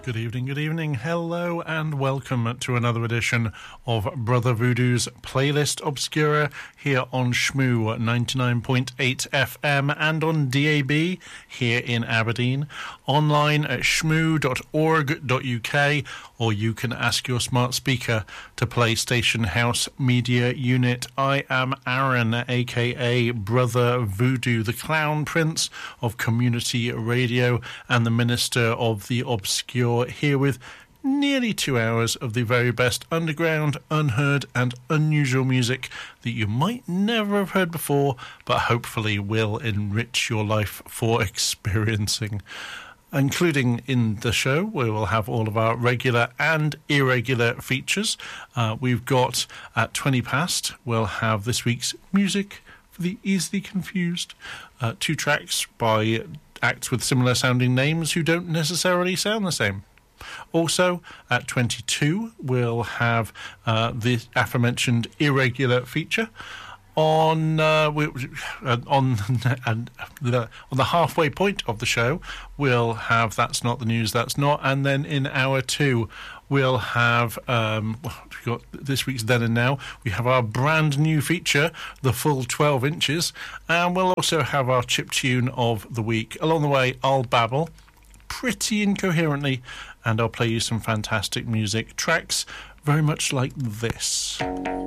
Good evening. Hello and welcome to another edition of Brother Voodoo's Playlist Obscura here on Shmoo 99.8 FM and on DAB here in Aberdeen, online at shmoo.org.uk, or you can ask your smart speaker to play Station House Media Unit. I am Aaron, aka Brother Voodoo, the Clown Prince of Community Radio and the Minister of the Obscure, here with nearly 2 hours of the very best underground, unheard and unusual music that you might never have heard before, but hopefully will enrich your life for experiencing. Including in the show, we will have all of our regular and irregular features. We've got at 20 past, we'll have this week's Music for the Easily Confused. 2 tracks by acts with similar sounding names who don't necessarily sound the same. Also, at 22, we'll have the aforementioned irregular feature. On the halfway point of the show, we'll have That's Not the News, That's Not, and then in hour 2, we'll have we've got this week's Then and Now. We have our brand new feature, the full 12 inches, and we'll also have our chip tune of the week. Along the way, I'll babble pretty incoherently, and I'll play you some fantastic music tracks, very much like this.